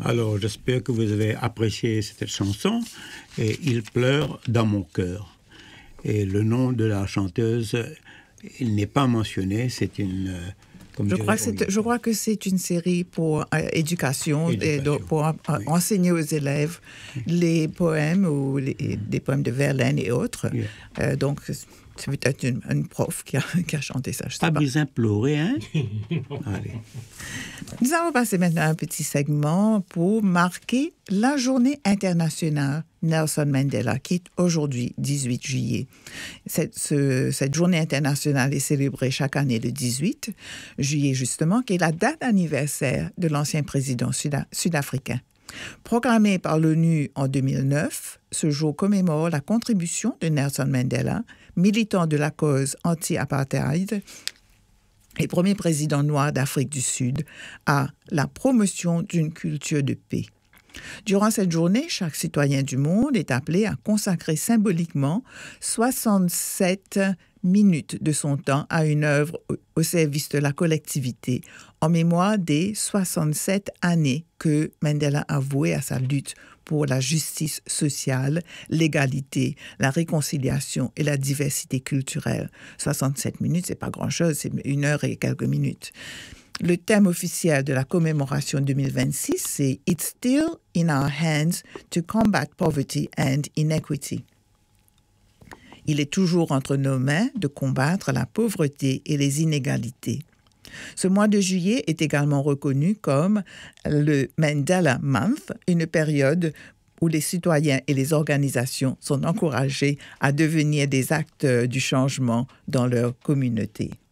Alors, j'espère que vous avez apprécié cette chanson. Et Il pleure dans mon cœur. Et le nom de la chanteuse, il n'est pas mentionné. C'est une... Je crois que c'est une série pour éducation. Et pour oui. enseigner aux élèves les poèmes ou des poèmes de Verlaine et autres. Yeah. Donc, c'est peut-être une prof qui a chanté ça. Je sais pas. besoin de pleurer, hein? Allez. Nous allons passer maintenant à un petit segment pour marquer la journée internationale Nelson Mandela, qui est aujourd'hui 18 juillet. Cette journée internationale est célébrée chaque année le 18 juillet, justement, qui est la date anniversaire de l'ancien président sud-africain. Proclamé par l'ONU en 2009, ce jour commémore la contribution de Nelson Mandela, militant de la cause anti-apartheid et premier président noir d'Afrique du Sud, à la promotion d'une culture de paix. Durant cette journée, chaque citoyen du monde est appelé à consacrer symboliquement 67 minutes de son temps à une œuvre au service de la collectivité, en mémoire des 67 années que Mandela a vouées à sa lutte pour la justice sociale, l'égalité, la réconciliation et la diversité culturelle. 67 minutes, c'est pas grand-chose, c'est 1 heure et quelques minutes. Le thème officiel de la commémoration 2026, c'est « It's still in our hands to combat poverty and inequity ». Il est toujours entre nos mains de combattre la pauvreté et les inégalités. Ce mois de juillet est également reconnu comme le Mandela Month, une période où les citoyens et les organisations sont encouragés à devenir des acteurs du changement dans leur communauté.